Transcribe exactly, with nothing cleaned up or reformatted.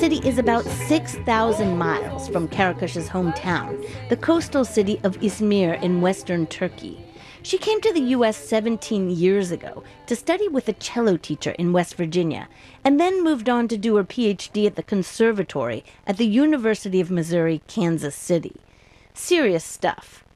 city is about six thousand miles from Karakaş's hometown, the coastal city of Izmir in western Turkey. She came to the U S seventeen years ago to study with a cello teacher in West Virginia, and then moved on to do her P H D at the conservatory at the University of Missouri, Kansas City. Serious stuff.